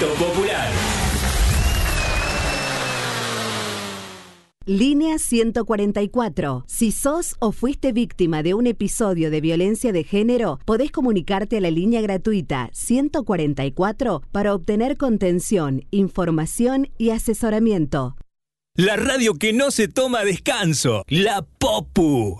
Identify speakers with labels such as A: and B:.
A: Grito Popular.
B: Línea 144. Si sos o fuiste víctima de un episodio de violencia de género, podés comunicarte a la línea gratuita 144 para obtener contención, información y asesoramiento.
A: La radio que no se toma descanso. La Popu.